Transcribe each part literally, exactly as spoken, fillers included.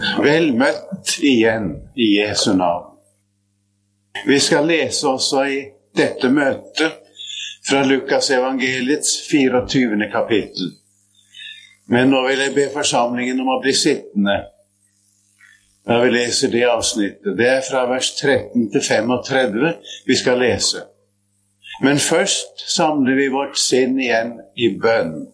Vel møtt igjen i Jesu navn. Vi skal lese også i dette møtet fra Lukas evangeliets fireogtyvende kapittel. Men nå vil jeg be forsamlingen om å bli sittende da vi leser det avsnittet. Det er fra vers tretten til femogtredve vi skal lese. Men først samler vi vårt sinn igjen i bønn.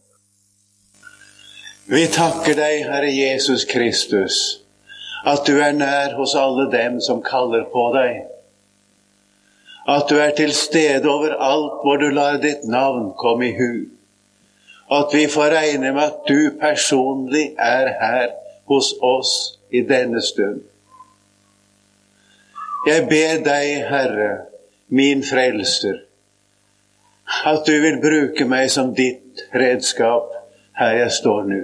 Vi takker deg, Herre Jesus Kristus, at du er nær hos alle dem som kaller på deg. At du er til stede overalt hvor du lar ditt navn komme i hu. At vi får regne med at du personlig er her hos oss i denne stund. Jeg ber deg, Herre, min frelser, at du vil bruke meg som ditt redskap her jeg står nå.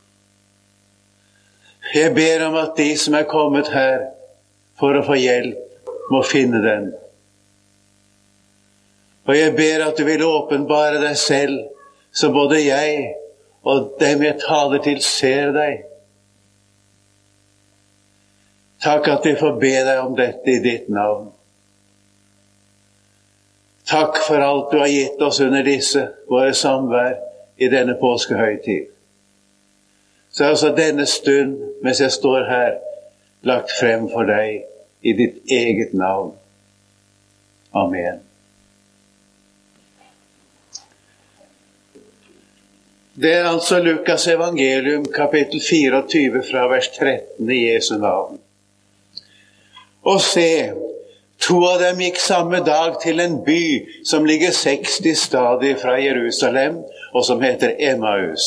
Jeg ber om at de som er kommet her for å få hjelp, må finne den. Og jeg ber at du vil åpenbare deg selv, så både jeg og dem jeg taler til ser deg. Takk at vi får be deg om dette i ditt navn. Takk for alt du har gitt oss under disse, våre samvær i denne påskehøytid. Så er altså denne stund, mens jeg står her, lagt frem for deg i ditt eget navn. Amen. Det er altså Lukas evangelium, kapittel fireogtyve, fra vers tretten i Jesu navn. Og se, to av dem gikk samme dag til en by som ligger seksti stadier fra Jerusalem, og som heter Emmaus.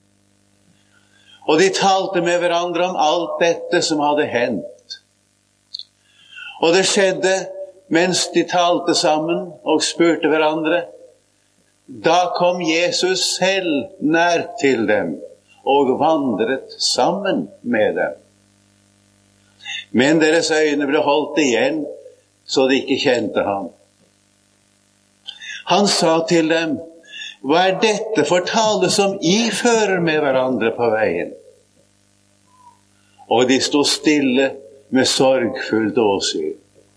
Og de talte med hverandre om alt dette som hadde hendt. Og det skjedde mens de talte sammen og spurte hverandre. Da kom Jesus selv nær til dem og vandret sammen med dem. Men deres øyne ble holdt igjen, så de ikke kjente ham. Han sa til dem, hva er dette for tale som I fører med hverandre på veien? Og de stod stille med sorgfullt åsyn.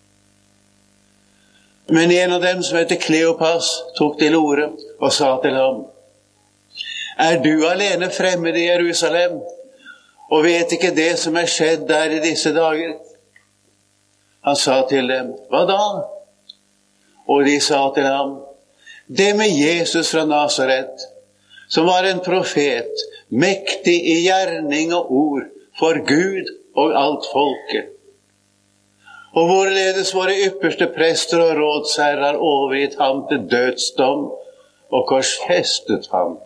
Men en av dem som heter Kleopas tok til orde og sa til ham, er du alene fremmed i Jerusalem, og vet ikke det som er skjedd der i disse dager? Han sa til dem, hva da? Og de sa til ham, det med Jesus fra Nazaret, som var en profet, mektig i gjerning og ord, for Gud og alt folket. Og hvorledes våre ypperste prester og rådsherrer overgitt ham til dødsdom og korsfestet ham.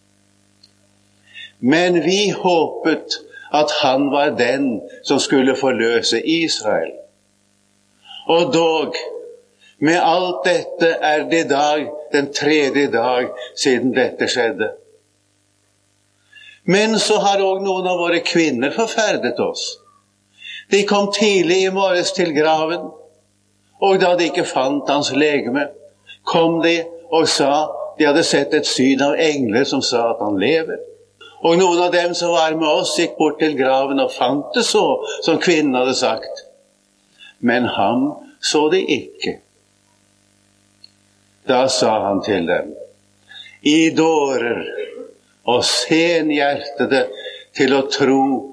Men vi håpet at han var den som skulle forløse Israel. Og dog, med alt dette er det i dag den tredje dag siden dette skjedde. Men så har også noen av våre kvinner forferdet oss. De kom tidlig i morges til graven, og da de ikke fant hans legeme, kom de og sa de hadde sett et syn av engler som sa at han lever. Og noen av dem som var med oss gikk bort til graven og fant det så, som kvinnen hadde sagt. Men ham så de ikke. Da sa han til dem, I dårer og senhjertede til å tro